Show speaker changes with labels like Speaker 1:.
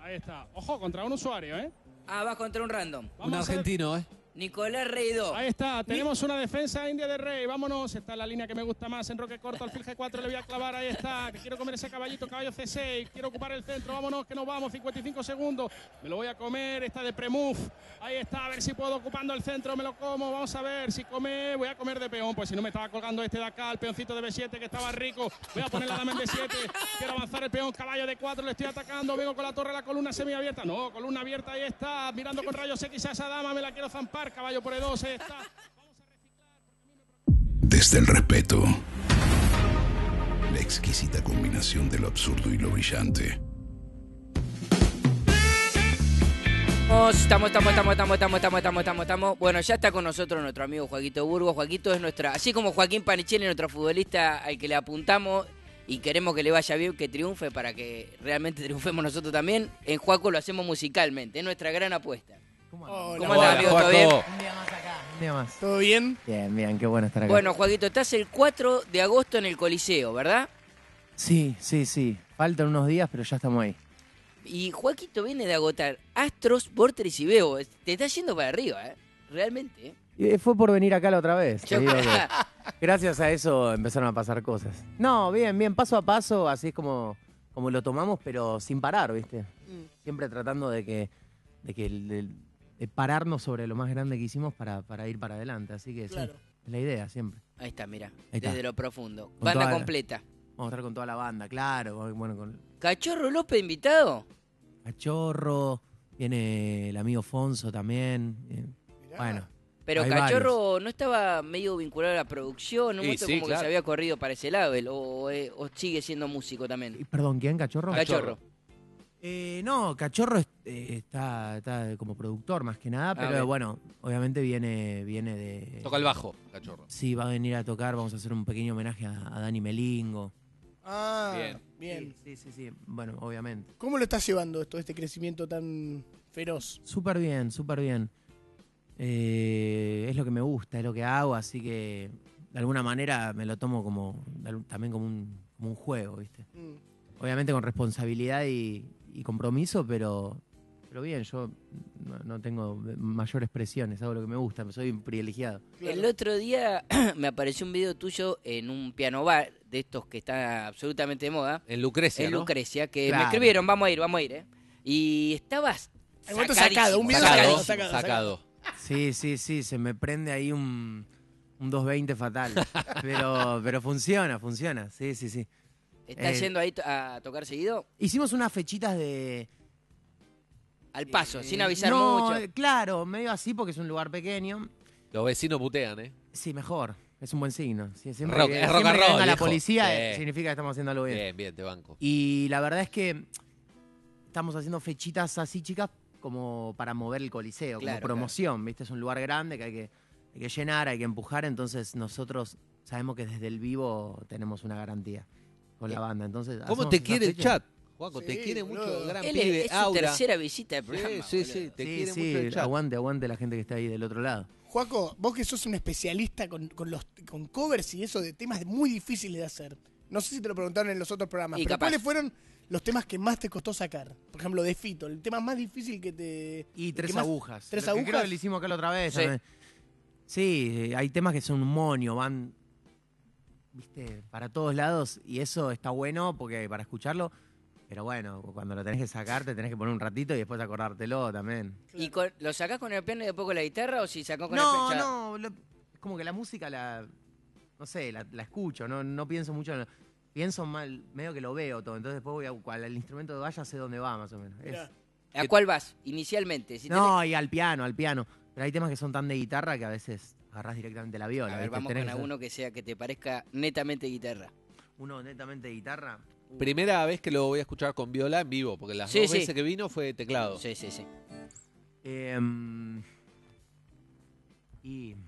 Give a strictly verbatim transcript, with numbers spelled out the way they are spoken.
Speaker 1: Ahí está. Ojo, contra un usuario, ¿eh?
Speaker 2: Ah, vas contra un random.
Speaker 1: Vamos
Speaker 3: Un argentino, ¿eh?
Speaker 2: Nicolás Reidó.
Speaker 1: Ahí está, tenemos una defensa india de Rey, vámonos, está la línea que me gusta más, en roque corto, alfil G cuatro le voy a clavar, ahí está, que quiero comer ese caballito, caballo C seis, quiero ocupar el centro, vámonos, que nos vamos, cincuenta y cinco segundos, me lo voy a comer, está de premove, ahí está, a ver si puedo ocupando el centro, me lo como, vamos a ver si come, voy a comer de peón, pues si no me estaba colgando este de acá, el peoncito de B siete que estaba rico, voy a poner la dama en D siete, quiero avanzar el peón, caballo de cuatro, le estoy atacando, vengo con la torre, la columna semiabierta, no, columna abierta, ahí está, mirando con rayos X a esa dama, me la quiero zampar, caballo por E dos, está.
Speaker 4: Desde el respeto, la exquisita combinación de lo absurdo y lo brillante.
Speaker 2: Estamos, estamos, estamos, estamos, estamos, estamos, estamos, estamos, estamos, estamos. Bueno, ya está con nosotros nuestro amigo Joaquito Burgos. Joaquito es nuestra, así como Joaquín Panichelli, nuestro futbolista al que le apuntamos y queremos que le vaya bien, que triunfe para que realmente triunfemos nosotros también. En Joaco lo hacemos musicalmente, es nuestra gran apuesta.
Speaker 5: ¿Cómo
Speaker 2: andas? ¿Cómo andás, amigo? ¿Todo bien?
Speaker 5: Un día más acá, un día más.
Speaker 6: ¿Todo bien?
Speaker 5: Bien, bien, qué bueno estar acá.
Speaker 2: Bueno, Joaquito, estás el cuatro de agosto en el Coliseo, ¿verdad?
Speaker 5: Sí, sí, sí. Faltan unos días, pero ya estamos ahí.
Speaker 2: Y Joaquito viene de agotar Astros, Vorterix y Bebo. Te está yendo para arriba, ¿eh? Realmente, ¿eh?
Speaker 5: Y fue por venir acá la otra vez.
Speaker 2: Yo-
Speaker 5: Te digo que gracias a eso empezaron a pasar cosas. No, bien, bien, paso a paso, así es como, como lo tomamos, pero sin parar, ¿viste? Siempre tratando de que, de que el- el- de pararnos sobre lo más grande que hicimos para, para ir para adelante. Así que
Speaker 6: Claro.
Speaker 5: sí, es la idea siempre.
Speaker 2: Ahí está, mira,
Speaker 5: Ahí está.
Speaker 2: desde lo profundo.
Speaker 5: Con
Speaker 2: Banda
Speaker 5: toda la-
Speaker 2: completa.
Speaker 5: Vamos a estar con toda la banda, claro. Bueno, con
Speaker 2: ¿Cachorro López invitado?
Speaker 5: Cachorro, viene el amigo Fonso también. eh, Bueno.
Speaker 2: Pero
Speaker 5: Hay
Speaker 2: Cachorro no estaba medio vinculado a la producción, en un
Speaker 3: Sí,
Speaker 2: momento
Speaker 3: sí,
Speaker 2: como que
Speaker 3: claro.
Speaker 2: se había corrido para ese lado, él, o, eh, o sigue siendo músico también.
Speaker 5: Y, Perdón, ¿quién? ¿Cachorro?
Speaker 2: Cachorro.
Speaker 5: Eh, no, Cachorro es- eh, está, está como productor más que nada, pero
Speaker 2: ok.
Speaker 5: bueno, obviamente viene, viene de...
Speaker 3: Toca el bajo, Cachorro.
Speaker 5: Sí, va a venir a tocar, vamos a hacer un pequeño homenaje a, a Dani Melingo.
Speaker 6: Ah,
Speaker 3: Bien.
Speaker 6: bien.
Speaker 5: Sí, sí, sí, bueno, obviamente.
Speaker 6: ¿Cómo lo estás llevando esto, este crecimiento tan feroz?
Speaker 5: Súper bien, súper bien. Eh, es lo que me gusta, es lo que hago, así que de alguna manera me lo tomo como también como un, como un juego, ¿viste?
Speaker 6: Mm.
Speaker 5: Obviamente con responsabilidad y, y compromiso, pero, pero bien, yo no, no tengo mayores presiones, hago lo que me gusta, soy un privilegiado.
Speaker 2: El otro día me apareció un video tuyo en un piano bar de estos que está absolutamente de moda.
Speaker 3: En Lucrecia,
Speaker 2: En
Speaker 3: ¿no?
Speaker 2: Lucrecia, que
Speaker 5: Claro.
Speaker 2: me escribieron, vamos a ir, vamos a ir, ¿eh? Y estabas
Speaker 6: Al momento
Speaker 2: sacadísimo,
Speaker 6: sacado, un video
Speaker 3: Sacado,
Speaker 6: sacado,
Speaker 3: sacado.
Speaker 6: sacado.
Speaker 5: Sí, sí, sí, se me prende ahí un, un doscientos veinte fatal, pero, pero funciona, funciona, sí, sí, sí.
Speaker 2: ¿Estás
Speaker 5: Eh,
Speaker 2: yendo ahí to- a tocar seguido?
Speaker 5: Hicimos unas fechitas de...
Speaker 2: Al paso,
Speaker 5: eh,
Speaker 2: sin avisar
Speaker 5: no,
Speaker 2: mucho.
Speaker 5: eh, claro, medio así porque es un lugar pequeño.
Speaker 3: Los vecinos putean, ¿eh?
Speaker 5: Sí, mejor. Es un buen signo. Sí, siempre
Speaker 3: Rock-
Speaker 5: que,
Speaker 3: es rock
Speaker 5: siempre
Speaker 3: and
Speaker 5: que venga
Speaker 3: roll,
Speaker 5: la
Speaker 3: viejo.
Speaker 5: policía eh,
Speaker 3: Sí.
Speaker 5: significa que estamos haciendo algo bien.
Speaker 3: Bien, bien, te banco.
Speaker 5: Y la verdad es que estamos haciendo fechitas así, chicas, como para mover el coliseo,
Speaker 2: Claro,
Speaker 5: como promoción, ¿viste? Es un lugar grande que hay que, hay que llenar, hay que empujar, entonces nosotros sabemos que desde el vivo tenemos una garantía con la banda. Entonces,
Speaker 3: ¿Cómo
Speaker 5: hacemos
Speaker 3: te
Speaker 5: esa
Speaker 3: quiere el
Speaker 5: fecha.
Speaker 3: chat? Juaco,
Speaker 6: Sí,
Speaker 3: te quiere
Speaker 6: boludo.
Speaker 3: mucho, gran
Speaker 2: Él
Speaker 3: pibe,
Speaker 2: es, es su
Speaker 3: aura.
Speaker 2: tercera visita del
Speaker 3: Sí,
Speaker 2: programa.
Speaker 3: sí,
Speaker 2: boludo.
Speaker 3: sí, te
Speaker 5: Sí,
Speaker 3: quiere
Speaker 5: sí,
Speaker 3: mucho el chat.
Speaker 5: aguante, aguante la gente que está ahí del otro lado.
Speaker 6: Juaco, vos que sos un especialista con, con los con covers y eso de temas muy difíciles de hacer. No sé si te lo preguntaron en los otros programas,
Speaker 2: Y
Speaker 6: pero
Speaker 2: capaz.
Speaker 6: ¿cuáles fueron los temas que más te costó sacar? Por ejemplo, de Fito, el tema más difícil que te...
Speaker 5: Y
Speaker 6: el
Speaker 5: tres
Speaker 6: que más-
Speaker 5: agujas.
Speaker 6: ¿Tres
Speaker 5: Lo que
Speaker 6: agujas?
Speaker 5: Creo que lo hicimos acá la otra vez.
Speaker 2: Sí.
Speaker 5: también. Sí, hay temas que son un moño, van, viste, para todos lados y eso está bueno porque para escucharlo, pero bueno, cuando lo tenés que sacar te tenés que poner un ratito y después acordártelo también.
Speaker 2: ¿Y con- lo sacás con el piano y después con la guitarra o si sacás con
Speaker 5: No,
Speaker 2: el piano?
Speaker 5: no, lo- es como que la música la, no sé, la, la escucho, no, no pienso mucho en lo- pienso mal, medio que lo veo todo, entonces después voy a, cual el instrumento vaya sé dónde va más o menos. Es-
Speaker 6: Mirá.
Speaker 2: ¿A cuál vas inicialmente? Si
Speaker 5: no, y al piano, al piano. Pero hay temas que son tan de guitarra que a veces agarrás directamente la
Speaker 2: tenés-
Speaker 5: viola.
Speaker 2: A ver,
Speaker 5: ¿viste?
Speaker 2: vamos
Speaker 5: Tenés
Speaker 2: con
Speaker 5: que ser-
Speaker 2: alguno que sea que te parezca netamente guitarra.
Speaker 5: Uno netamente de guitarra. uh,
Speaker 3: Primera vez que lo voy a escuchar con viola en vivo, porque las
Speaker 2: Sí,
Speaker 3: dos
Speaker 2: sí.
Speaker 3: veces que vino fue teclado.
Speaker 2: Sí, sí, sí.
Speaker 5: em, y